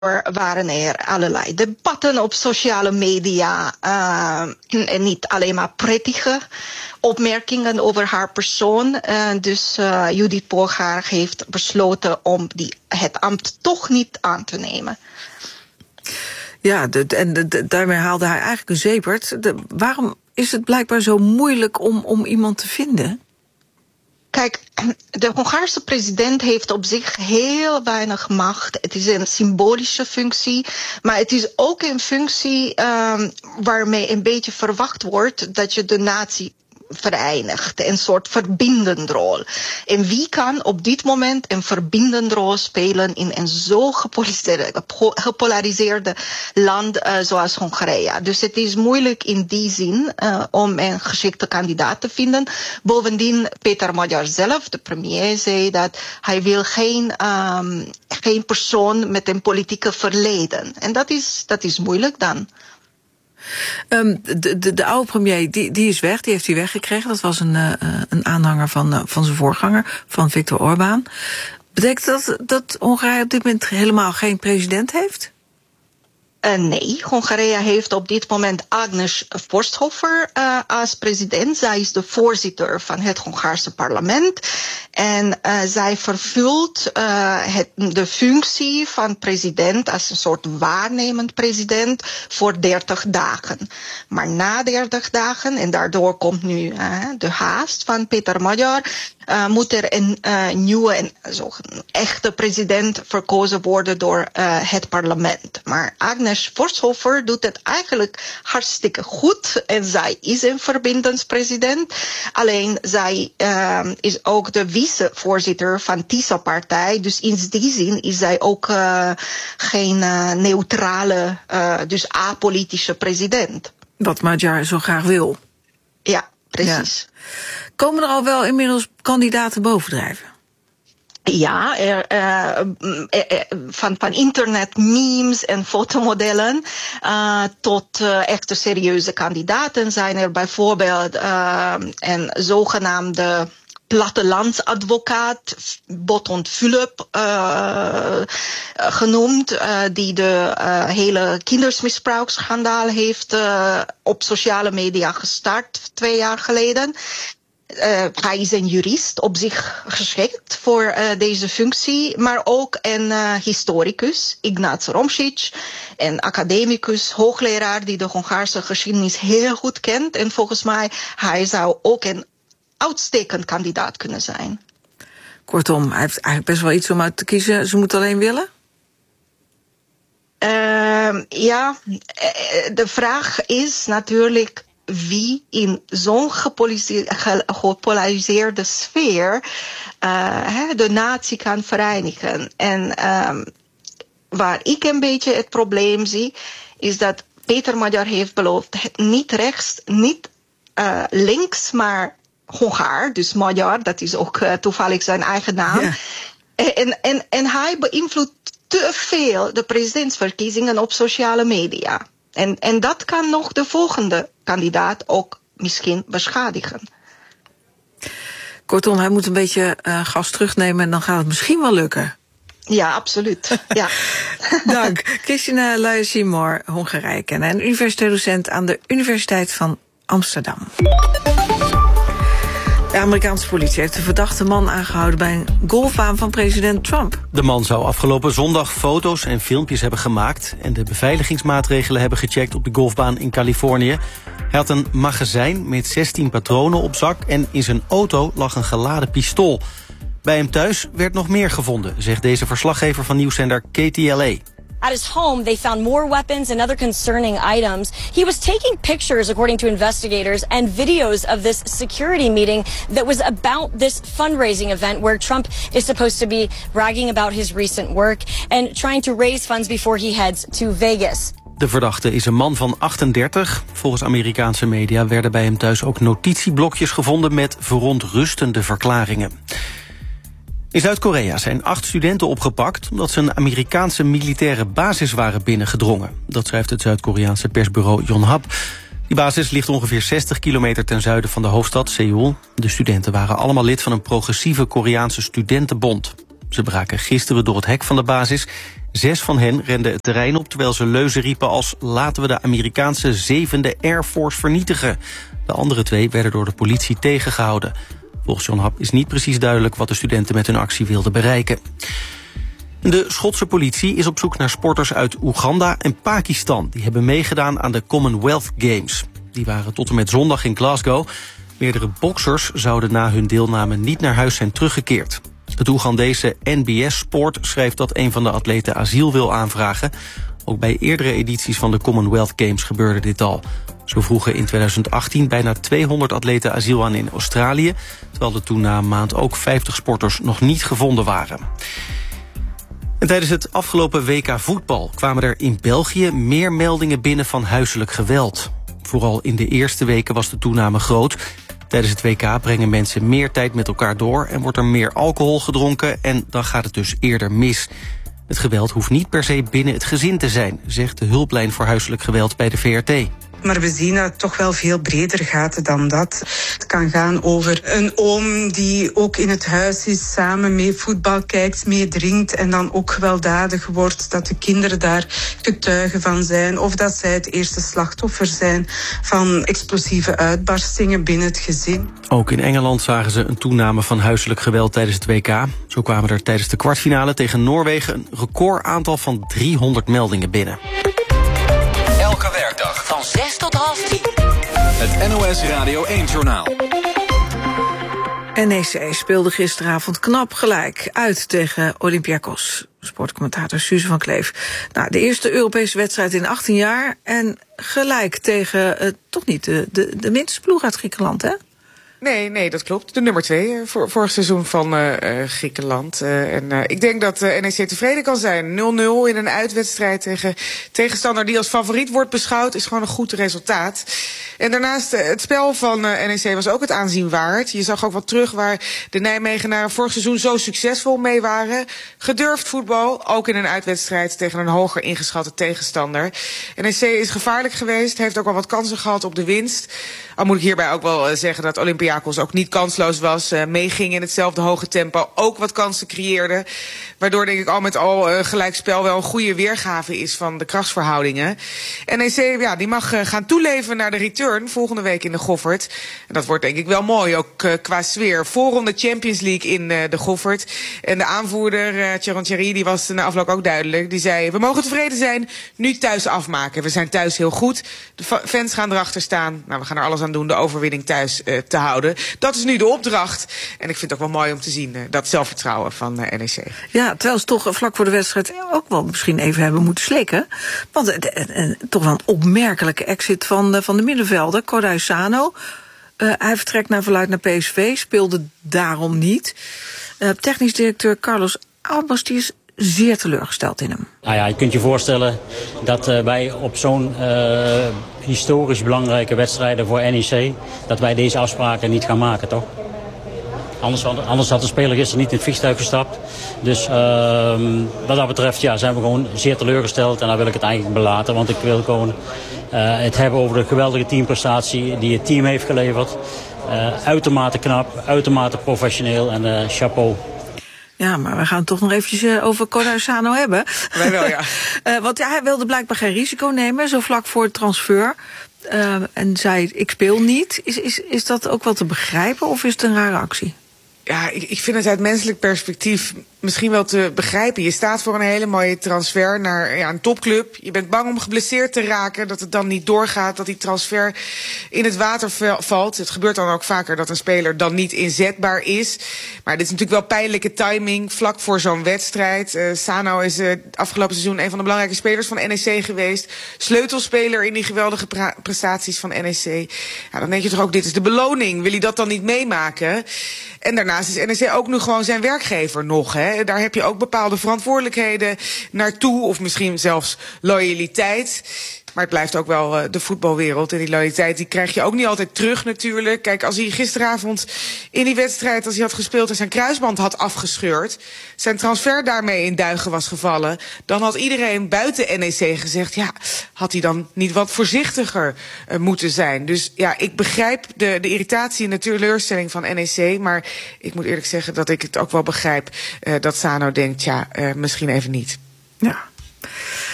waren er allerlei debatten op sociale media. En niet alleen maar prettige opmerkingen over haar persoon. Dus Judith Polgar heeft besloten om het ambt toch niet aan te nemen. Ja, daarmee haalde hij eigenlijk een zeepert. Waarom is het blijkbaar zo moeilijk om iemand te vinden? Kijk, de Hongaarse president heeft op zich heel weinig macht. Het is een symbolische functie, maar het is ook een functie waarmee een beetje verwacht wordt dat je de natie verenigt. Een soort verbindende rol. En wie kan op dit moment een verbindende rol spelen in een zo gepolariseerde land zoals Hongarije? Dus het is moeilijk in die zin om een geschikte kandidaat te vinden. Bovendien, Péter Magyar zelf, de premier, zei dat hij wil geen persoon met een politieke verleden. En dat is moeilijk dan. De oude premier, die is weg, die heeft hij weggekregen. Dat was een aanhanger van zijn voorganger, van Viktor Orbán. Betekent dat Hongarije op dit moment helemaal geen president heeft? Nee, Hongarije heeft op dit moment Agnes Forsthofer als president. Zij is de voorzitter van het Hongaarse parlement. En zij vervult de functie van president als een soort waarnemend president voor 30 dagen. Maar na 30 dagen, en daardoor komt nu de haast van Péter Magyar, moet er een nieuwe en een echte president verkozen worden door het parlement. Maar Agnes Forsthofer doet het eigenlijk hartstikke goed. En zij is een verbindingspresident. Alleen zij is ook de vicevoorzitter van TISA-partij. Dus in die zin is zij ook geen neutrale, dus apolitische president. Wat Magyar zo graag wil. Ja, precies. Ja. Komen er al wel inmiddels kandidaten bovendrijven? Ja, van internet memes en fotomodellen tot echte serieuze kandidaten zijn er bijvoorbeeld een zogenaamde plattelandsadvocaat, Botond Philip genoemd, die de hele kindersmisbruiksschandaal heeft op sociale media gestart 2 jaar geleden. Hij is een jurist, op zich geschikt voor deze functie, maar ook een historicus, Ignác Romšić, een academicus, hoogleraar die de Hongaarse geschiedenis heel goed kent. En volgens mij, hij zou ook een uitstekend kandidaat kunnen zijn. Kortom, hij heeft eigenlijk best wel iets om uit te kiezen. Ze moet alleen willen? Ja, de vraag is natuurlijk wie in zo'n gepolariseerde sfeer de natie kan verenigen. En waar ik een beetje het probleem zie, is dat Péter Magyar heeft beloofd niet rechts, niet links, maar Hongaar, dus Magyar, dat is ook toevallig zijn eigen naam. Ja. En hij beïnvloedt te veel de presidentsverkiezingen op sociale media. En dat kan nog de volgende kandidaat ook misschien beschadigen. Kortom, hij moet een beetje gas terugnemen en dan gaat het misschien wel lukken. Ja, absoluut. Ja. Dank. Christina Luijers-Seymour, Hongarije kennen en universitair docent aan de Universiteit van Amsterdam. De Amerikaanse politie heeft de verdachte man aangehouden bij een golfbaan van president Trump. De man zou afgelopen zondag foto's en filmpjes hebben gemaakt en de beveiligingsmaatregelen hebben gecheckt op de golfbaan in Californië. Hij had een magazijn met 16 patronen op zak en in zijn auto lag een geladen pistool. Bij hem thuis werd nog meer gevonden, zegt deze verslaggever van nieuwszender KTLA. At his home, they found more weapons and other concerning items. He was taking pictures, according to investigators, and videos of this security meeting that was about this fundraising event where Trump is supposed to be bragging about his recent work and trying to raise funds before he heads to Vegas. De verdachte is een man van 38. Volgens Amerikaanse media werden bij hem thuis ook notitieblokjes gevonden met verontrustende verklaringen. In Zuid-Korea zijn 8 studenten opgepakt omdat ze een Amerikaanse militaire basis waren binnengedrongen. Dat schrijft het Zuid-Koreaanse persbureau Yonhap. Die basis ligt ongeveer 60 kilometer ten zuiden van de hoofdstad Seoul. De studenten waren allemaal lid van een progressieve Koreaanse studentenbond. Ze braken gisteren door het hek van de basis 6 van hen renden het terrein op terwijl ze leuzen riepen als laten we de Amerikaanse 7e Air Force vernietigen. De andere 2 werden door de politie tegengehouden. Volgens John Happ is niet precies duidelijk wat de studenten met hun actie wilden bereiken. De Schotse politie is op zoek naar sporters uit Oeganda en Pakistan. Die hebben meegedaan aan de Commonwealth Games. Die waren tot en met zondag in Glasgow. Meerdere boksers zouden na hun deelname niet naar huis zijn teruggekeerd. Het Oegandese NBS Sport schrijft dat een van de atleten asiel wil aanvragen. Ook bij eerdere edities van de Commonwealth Games gebeurde dit al. Zo vroegen in 2018 bijna 200 atleten asiel aan in Australië, terwijl er toen na een maand ook 50 sporters nog niet gevonden waren. En tijdens het afgelopen WK voetbal kwamen er in België meer meldingen binnen van huiselijk geweld. Vooral in de eerste weken was de toename groot. Tijdens het WK brengen mensen meer tijd met elkaar door en wordt er meer alcohol gedronken en dan gaat het dus eerder mis. Het geweld hoeft niet per se binnen het gezin te zijn, zegt de hulplijn voor huiselijk geweld bij de VRT. Maar we zien dat het toch wel veel breder gaat dan dat. Het kan gaan over een oom die ook in het huis is, samen mee voetbal kijkt, mee drinkt en dan ook gewelddadig wordt. Dat de kinderen daar getuigen van zijn. Of dat zij het eerste slachtoffer zijn van explosieve uitbarstingen binnen het gezin. Ook in Engeland zagen ze een toename van huiselijk geweld tijdens het WK. Zo kwamen er tijdens de kwartfinale tegen Noorwegen een recordaantal van 300 meldingen binnen. Elke werkdag van 6 tot half 10. Het NOS Radio 1-journaal. NEC speelde gisteravond knap gelijk uit tegen Olympiakos. Sportcommentator Suze van Kleef. Nou, de eerste Europese wedstrijd in 18 jaar... en gelijk tegen toch niet de minste ploeg uit Griekenland, hè? Nee, dat klopt. De nummer 2 vorig seizoen van Griekenland. Ik denk dat NEC tevreden kan zijn. 0-0 in een uitwedstrijd tegen tegenstander die als favoriet wordt beschouwd, is gewoon een goed resultaat. En daarnaast, het spel van NEC was ook het aanzien waard. Je zag ook wat terug waar de Nijmegenaren vorig seizoen zo succesvol mee waren. Gedurfd voetbal, ook in een uitwedstrijd tegen een hoger ingeschatte tegenstander. NEC is gevaarlijk geweest, heeft ook wel wat kansen gehad op de winst. Al moet ik hierbij ook wel zeggen dat Olympiakos ook niet kansloos was. Meeging in hetzelfde hoge tempo, ook wat kansen creëerde. Waardoor denk ik al met al gelijkspel wel een goede weergave is van de krachtsverhoudingen. NEC die mag gaan toeleven naar de return volgende week in de Goffert. En dat wordt denk ik wel mooi, ook qua sfeer. Voorronde Champions League in de Goffert. En de aanvoerder, Tjeron Thierry, die was na afloop ook duidelijk. Die zei, we mogen tevreden zijn, nu thuis afmaken. We zijn thuis heel goed. De fans gaan erachter staan. Nou, we gaan er alles aan doen de overwinning thuis te houden. Dat is nu de opdracht. En ik vind het ook wel mooi om te zien, dat zelfvertrouwen van NEC. Ja, terwijl ze toch vlak voor de wedstrijd ook wel misschien even hebben moeten slikken. Want toch wel een opmerkelijke exit van de middenvelder, Cordai Sano. Hij vertrekt naar verluidt naar PSV, speelde daarom niet. Technisch directeur Carlos Albers, die is zeer teleurgesteld in hem. Nou ja, je kunt je voorstellen dat wij op zo'n historisch belangrijke wedstrijden voor NEC, dat wij deze afspraken niet gaan maken, toch? Anders had de speler gisteren niet in het vliegtuig gestapt. Dus wat dat betreft zijn we gewoon zeer teleurgesteld. En daar wil ik het eigenlijk belaten. Want ik wil gewoon het hebben over de geweldige teamprestatie die het team heeft geleverd. Uitermate knap, uitermate professioneel en chapeau. Ja, maar we gaan het toch nog eventjes over Cordai Sano hebben. Wij wel, ja. Want hij wilde blijkbaar geen risico nemen, zo vlak voor het transfer. En zei, ik speel niet. Is dat ook wel te begrijpen of is het een rare actie? Ja, ik vind het uit menselijk perspectief misschien wel te begrijpen. Je staat voor een hele mooie transfer naar een topclub. Je bent bang om geblesseerd te raken, dat het dan niet doorgaat, dat die transfer in het water valt. Het gebeurt dan ook vaker dat een speler dan niet inzetbaar is. Maar dit is natuurlijk wel pijnlijke timing, vlak voor zo'n wedstrijd. Sano is afgelopen seizoen een van de belangrijke spelers van NEC geweest. Sleutelspeler in die geweldige prestaties van NEC. Ja, dan denk je toch ook, dit is de beloning. Wil hij dat dan niet meemaken? En daarnaast is NEC ook nu gewoon zijn werkgever nog, hè. Daar heb je ook bepaalde verantwoordelijkheden naartoe, of misschien zelfs loyaliteit. Maar het blijft ook wel de voetbalwereld. En die loyaliteit die krijg je ook niet altijd terug natuurlijk. Kijk, als hij gisteravond in die wedstrijd, als hij had gespeeld en zijn kruisband had afgescheurd, zijn transfer daarmee in duigen was gevallen, dan had iedereen buiten NEC gezegd, ja, had hij dan niet wat voorzichtiger moeten zijn. Dus ja, ik begrijp de irritatie en de teleurstelling van NEC, maar ik moet eerlijk zeggen dat ik het ook wel begrijp dat Sano denkt, misschien even niet. Ja.